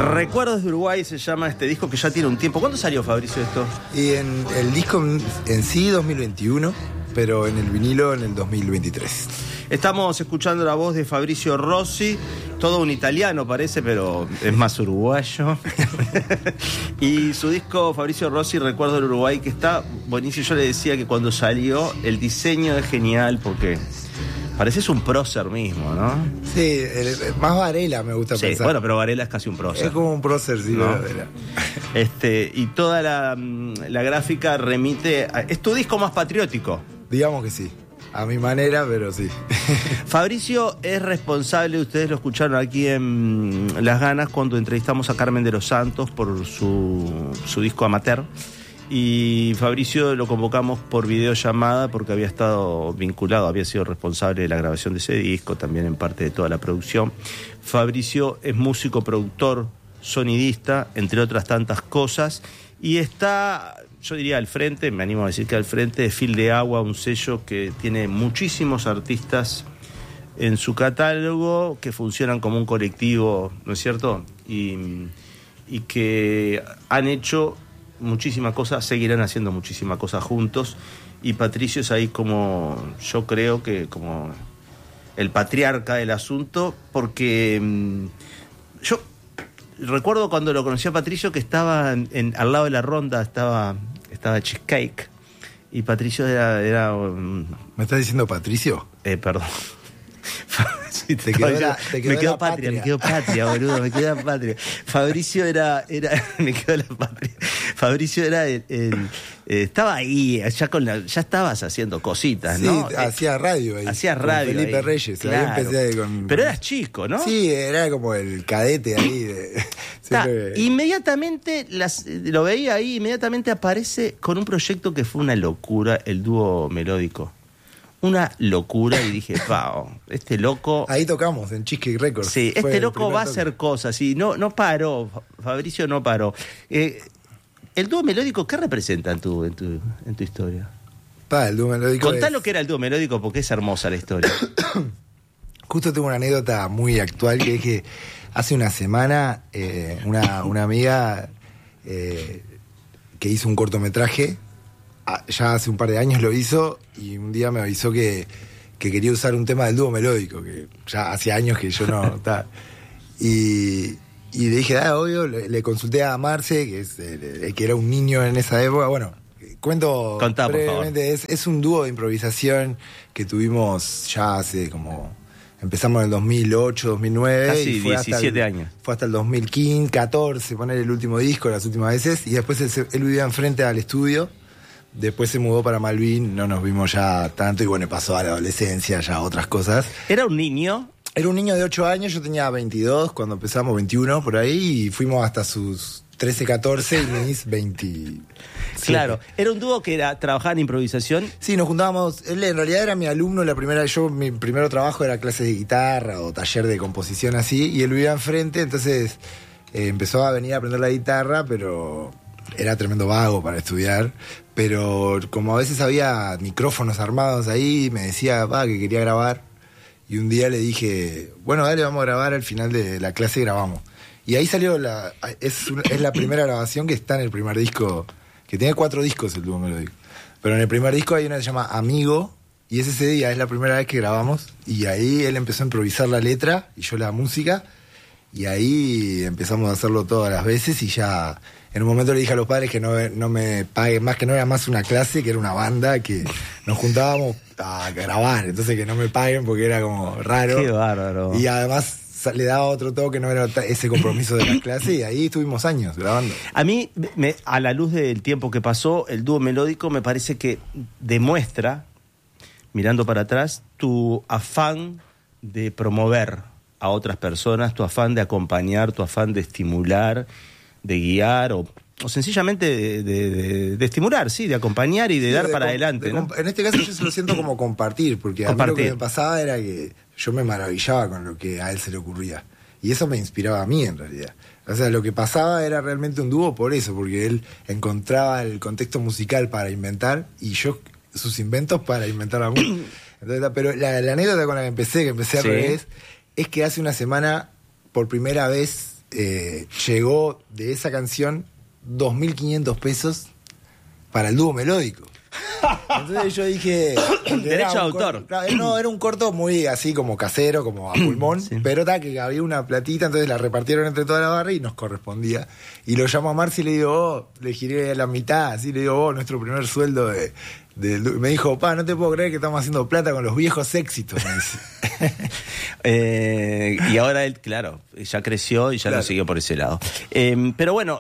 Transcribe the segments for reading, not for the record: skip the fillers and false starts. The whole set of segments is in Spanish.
Recuerdos de Uruguay se llama este disco que ya tiene un tiempo. ¿Cuándo salió, Fabricio, esto? Y en el disco en sí 2021, pero en el vinilo en el 2023. Estamos escuchando la voz de Fabricio Rossi, todo un italiano parece, pero es más uruguayo. Y su disco Fabricio Rossi, Recuerdos del Uruguay, que está buenísimo. Yo le decía que cuando salió el diseño es genial porque pareces un prócer mismo, ¿no? Sí, más Varela me gusta pensar. Bueno, pero Varela es casi un prócer. Es como un prócer, sí, ¿no? Varela. Y toda la gráfica remite a... Es tu disco más patriótico. Digamos que sí. A mi manera, pero sí. Fabricio es responsable, ustedes lo escucharon aquí en Las Ganas cuando entrevistamos a Carmen de los Santos por su disco Amateur. Y Fabricio lo convocamos por videollamada porque había estado vinculado, había sido responsable de la grabación de ese disco, también en parte de toda la producción. Fabricio es músico, productor, sonidista, entre otras tantas cosas, y está, yo diría, al frente, me animo a decir que al frente de Fil de Agua, un sello que tiene muchísimos artistas en su catálogo que funcionan como un colectivo, ¿no es cierto? Y que han hecho muchísimas cosas, seguirán haciendo muchísimas cosas juntos, y Patricio es ahí como, yo creo que como el patriarca del asunto, porque yo recuerdo cuando lo conocí a Patricio que estaba al lado de la ronda, estaba Cheesecake, y Patricio era ¿Me estás diciendo Patricio? Perdón. Sí, me quedó patria, boludo, me quedó patria. Fabricio era me quedó la patria. Fabricio era estaba ahí, ya estabas haciendo cositas, ¿no? Sí, hacía radio ahí. Hacía radio. Con Felipe ahí. Reyes, claro. Ahí empecé con... Pero eras chico, ¿no? Sí, era como el cadete ahí. Inmediatamente lo veía ahí, inmediatamente aparece con un proyecto que fue una locura, el dúo melódico. Una locura, y dije, wow, este loco... Ahí tocamos, en Cheesecake Records. Sí, este loco va a hacer cosas, y no paró, Fabricio no paró. ¿El dúo melódico qué representa en tu historia? El dúo melódico Contá lo que era el dúo melódico, porque es hermosa la historia. Justo tengo una anécdota muy actual, que es que hace una semana una amiga que hizo un cortometraje, ya hace un par de años lo hizo, y un día me avisó que quería usar un tema del dúo melódico, que ya hace años que yo no... Y le dije, obvio, le consulté a Marce, que era un niño en esa época. Bueno, cuento Contá, brevemente. Es un dúo de improvisación que tuvimos ya hace como... Empezamos en el 2008, 2009. Casi y fue 17 años. Fue hasta el 2015, 14, poner el último disco, las últimas veces. Y después él vivía enfrente al estudio. Después se mudó para Malvin, no nos vimos ya tanto, y bueno, pasó a la adolescencia, ya otras cosas. ¿Era un niño? Era un niño de 8 años, yo tenía 22 cuando empezamos, 21 por ahí, y fuimos hasta sus 13, 14 y mis 20. Claro, era un dúo que trabajaba en improvisación. Sí, nos juntábamos, él en realidad era mi alumno, mi primer trabajo era clases de guitarra o taller de composición así, y él vivía enfrente, entonces empezó a venir a aprender la guitarra, pero era tremendo vago para estudiar. Pero como a veces había micrófonos armados ahí, me decía que quería grabar. Y un día le dije, bueno, dale, vamos a grabar, al final de la clase grabamos. Y ahí salió es la primera grabación que está en el primer disco, que tiene 4 discos el dúo melódico. Pero en el primer disco hay una que se llama Amigo, y ese día es la primera vez que grabamos. Y ahí él empezó a improvisar la letra y yo la música. Y ahí empezamos a hacerlo todas las veces, y ya... En un momento le dije a los padres que no me paguen más, que no era más una clase, que era una banda, que nos juntábamos a grabar, entonces que no me paguen porque era como raro. Qué bárbaro. Y además le daba otro toque, no era ese compromiso de la clase, y ahí estuvimos años grabando. A mí, a la luz del tiempo que pasó, el dúo melódico me parece que demuestra, mirando para atrás, tu afán de promover a otras personas, tu afán de acompañar, tu afán de estimular, de guiar o sencillamente de estimular, sí, de acompañar y de dar para adelante, ¿no? En este caso yo se lo siento como compartir, porque a mí lo que me pasaba era que yo me maravillaba con lo que a él se le ocurría, y eso me inspiraba a mí en realidad. O sea, lo que pasaba era realmente un dúo por eso, porque él encontraba el contexto musical para inventar y yo sus inventos para inventar la música. Entonces, pero la anécdota con la que empecé al revés, es que hace una semana por primera vez llegó de esa canción 2.500 pesos para el dúo melódico. Entonces yo dije... Derecho de autor. No, era un corto muy así como casero, como a pulmón, sí. Pero que había una platita, entonces la repartieron entre toda la barra y nos correspondía. Y lo llamo a Marci y le digo, le giré la mitad, así le digo, nuestro primer sueldo me dijo, no te puedo creer que estamos haciendo plata con los viejos éxitos, me dice. Y ahora él, claro, ya creció y ya lo siguió por ese lado. Pero bueno,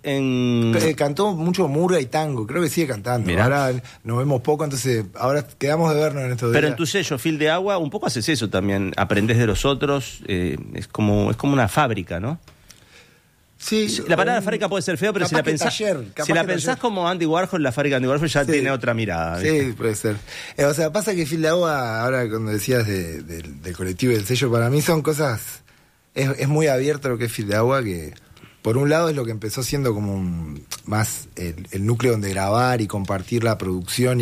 cantó mucho murga y tango, creo que sigue cantando. Mirá. Ahora nos vemos poco, entonces ahora quedamos de vernos en estos días. Pero en tu sello, Fil de Agua, un poco haces eso también, aprendés de los otros, es como una fábrica, ¿no? Sí, la palabra fábrica puede ser feo, pero si la pensás como Andy Warhol, la fábrica de Andy Warhol ya tiene otra mirada. ¿Viste? Sí, puede ser. O sea, pasa que Fil de Agua, ahora cuando decías del colectivo y del sello, para mí son cosas... Es muy abierto lo que es Fil de Agua, que por un lado es lo que empezó siendo como más el núcleo donde grabar y compartir la producción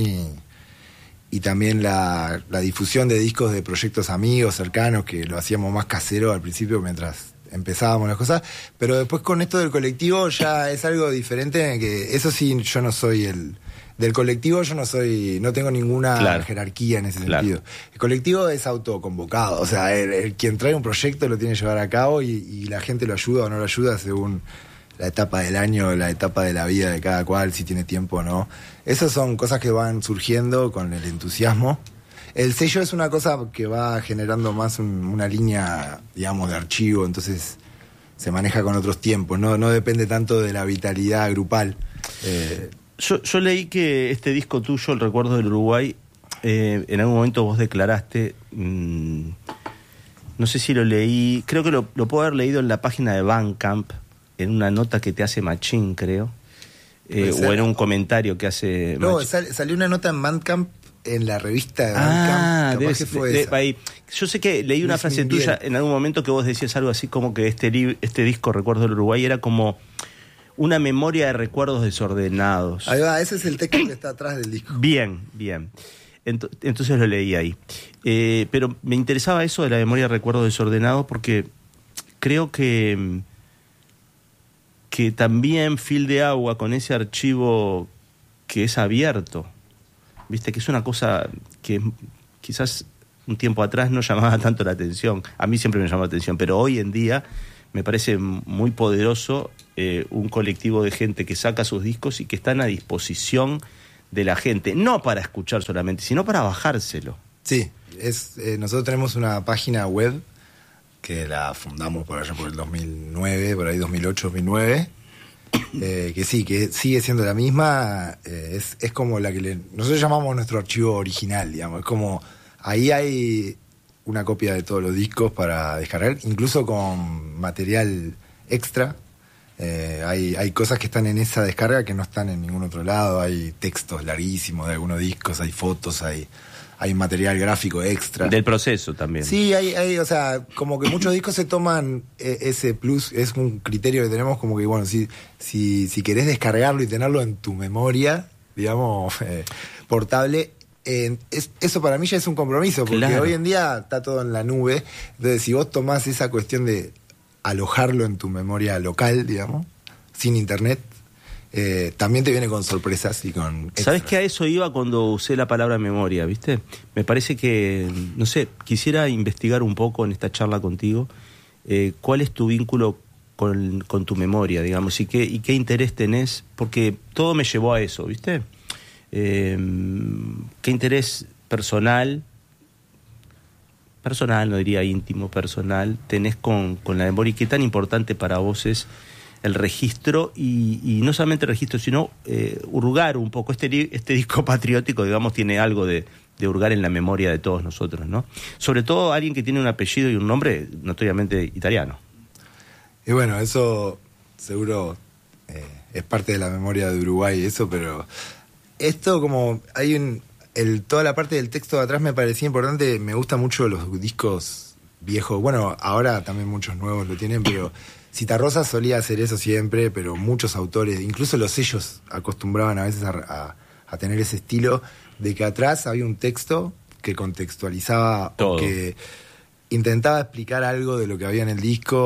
y también la difusión de discos de proyectos amigos, cercanos, que lo hacíamos más casero al principio mientras... empezábamos las cosas, pero después con esto del colectivo ya es algo diferente, que eso sí, yo no soy del colectivo, no tengo ninguna jerarquía en ese sentido. El colectivo es autoconvocado, o sea, quien trae un proyecto lo tiene que llevar a cabo y la gente lo ayuda o no lo ayuda según la etapa del año, la etapa de la vida de cada cual, si tiene tiempo o no. Esas son cosas que van surgiendo con el entusiasmo. El sello es una cosa que va generando más una línea, digamos, de archivo, entonces se maneja con otros tiempos, no depende tanto de la vitalidad grupal. Yo leí que este disco tuyo, El Recuerdo del Uruguay, en algún momento vos declaraste, no sé si lo leí, creo que lo puedo haber leído en la página de Bandcamp, en una nota que te hace Machín, creo, o en un comentario que hace No, salió una nota en Bandcamp, en la revista de Bandcamp, que fue ahí. Yo sé que leí una frase tuya en algún momento que vos decías algo así como que este disco Recuerdo del Uruguay era como una memoria de recuerdos desordenados. Ahí va, ese es el texto que está atrás del disco. Bien. Entonces lo leí ahí. Pero me interesaba eso de la memoria de recuerdos desordenados porque creo que también Fil de Agua, con ese archivo que es abierto, viste, que es una cosa que quizás un tiempo atrás no llamaba tanto la atención. A mí siempre me llamó la atención, pero hoy en día me parece muy poderoso un colectivo de gente que saca sus discos y que están a disposición de la gente, no para escuchar solamente, sino para bajárselo. Sí, nosotros tenemos una página web que la fundamos por allá por el 2009, por ahí 2008, 2009. Que sí, que sigue siendo la misma, es como la que nosotros llamamos nuestro archivo original, digamos, es como, ahí hay una copia de todos los discos para descargar, incluso con material extra, hay cosas que están en esa descarga que no están en ningún otro lado, hay textos larguísimos de algunos discos, hay fotos, hay material gráfico extra. Del proceso también. Sí, hay, o sea, como que muchos discos se toman ese plus, es un criterio que tenemos como que, bueno, si querés descargarlo y tenerlo en tu memoria, digamos, portable, eso para mí ya es un compromiso, porque hoy en día está todo en la nube, entonces si vos tomás esa cuestión de alojarlo en tu memoria local, digamos, sin internet, también te viene con sorpresas y con extras. ¿Sabés que a eso iba cuando usé la palabra memoria, viste? Me parece que, no sé, quisiera investigar un poco en esta charla contigo cuál es tu vínculo con tu memoria, digamos, y qué interés tenés, porque todo me llevó a eso, ¿viste? ¿Qué interés personal, no diría íntimo, personal, tenés con la memoria y qué tan importante para vos es el registro y no solamente el registro, sino hurgar un poco. Este disco patriótico, digamos, tiene algo de hurgar en la memoria de todos nosotros, ¿no? Sobre todo alguien que tiene un apellido y un nombre notoriamente italiano. Y bueno, eso seguro es parte de la memoria de Uruguay, eso, pero esto como hay toda la parte del texto de atrás me parecía importante, me gustan mucho los discos viejos, bueno, ahora también muchos nuevos lo tienen, pero Citarrosa solía hacer eso siempre, pero muchos autores, incluso los sellos acostumbraban a veces a tener ese estilo de que atrás había un texto que contextualizaba todo, o que intentaba explicar algo de lo que había en el disco,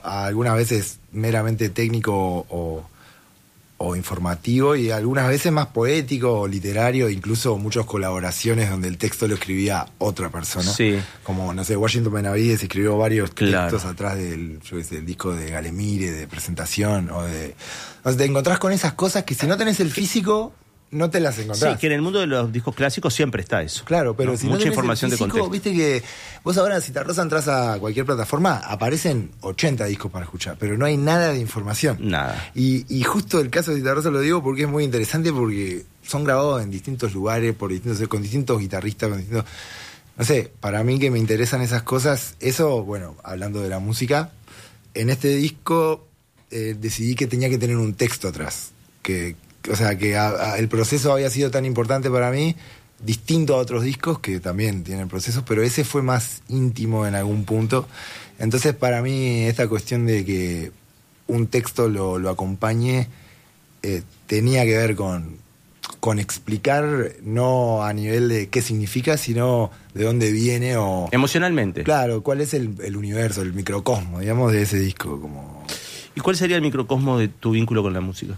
algunas veces meramente técnico o informativo, y algunas veces más poético o literario, incluso muchas colaboraciones donde el texto lo escribía otra persona. Sí. Como, no sé, Washington Benavides escribió varios textos atrás del disco de Galemire, de presentación, o sea, te encontrás con esas cosas que si no tenés el físico, no te las encontrás. Sí, que en el mundo de los discos clásicos siempre está eso. Claro, pero ¿no? si Mucha no tenés información el físico, de contexto. viste que vos ahora, si Citarrosa entras a cualquier plataforma, aparecen 80 discos para escuchar, pero no hay nada de información. Nada. Y justo el caso de Citarrosa lo digo porque es muy interesante, porque son grabados en distintos lugares, con distintos guitarristas, con distintos... No sé, para mí que me interesan esas cosas, eso, bueno, hablando de la música, en este disco decidí que tenía que tener un texto atrás, o sea, que el proceso había sido tan importante para mí, distinto a otros discos que también tienen procesos, pero ese fue más íntimo en algún punto. Entonces, para mí, esta cuestión de que un texto lo acompañe tenía que ver con explicar, no a nivel de qué significa, sino de dónde viene o... Emocionalmente. Claro, cuál es el universo, el microcosmo, digamos, de ese disco. Como... ¿Y cuál sería el microcosmo de tu vínculo con la música?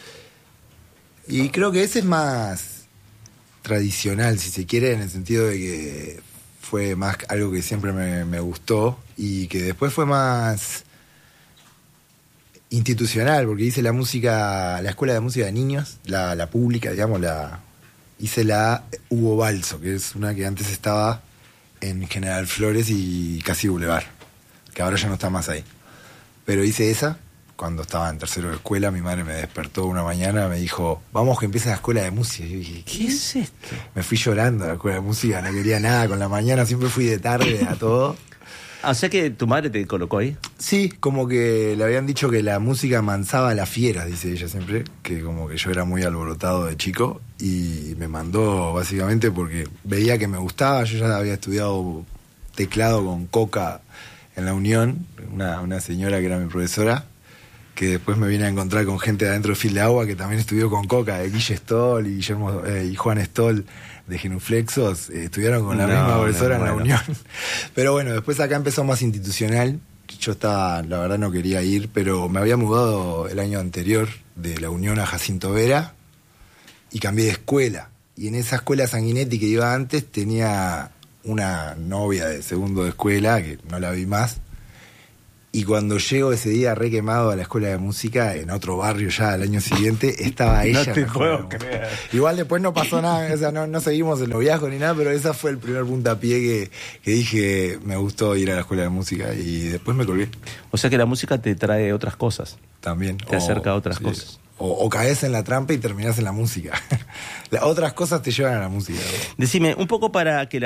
Y creo que ese es más tradicional, si se quiere, en el sentido de que fue más algo que siempre me gustó, y que después fue más institucional, porque hice la escuela de música de niños, la pública, digamos, hice la Hugo Balso, que es una que antes estaba en General Flores y casi Boulevard, que ahora ya no está más ahí. Pero hice esa. Cuando estaba en tercero de escuela, mi madre me despertó una mañana, me dijo, vamos que empieza la escuela de música. Y yo dije, ¿Qué es esto? Me fui llorando a la escuela de música, no quería nada con la mañana, siempre fui de tarde a todo. O sea que tu madre te colocó ahí. Sí, como que le habían dicho que la música amansaba a las fieras, dice ella siempre, que como que yo era muy alborotado de chico, y me mandó básicamente porque veía que me gustaba. Yo ya había estudiado teclado con Coca en la Unión, una señora que era mi profesora, que después me vine a encontrar con gente de adentro de Fil de Agua que también estudió con Coca, Guille Stoll y Juan Stoll de Genuflexos, estudiaron con la misma profesora en la Unión. Pero bueno, después acá empezó más institucional. Yo la verdad no quería ir, pero me había mudado el año anterior de la Unión a Jacinto Vera y cambié de escuela. Y en esa escuela Sanguinetti que iba antes tenía una novia de segundo de escuela, que no la vi más. Y cuando llego ese día re quemado a la escuela de música, en otro barrio ya al año siguiente, estaba ella. No te puedo creer. Igual después no pasó nada, o sea, no seguimos el noviazgo ni nada, pero ese fue el primer puntapié que dije, me gustó ir a la escuela de música, y después me colgué. O sea que la música te trae otras cosas. También. Te acerca a otras cosas. O caes en la trampa y terminás en la música. Las otras cosas te llevan a la música. Decime, un poco para que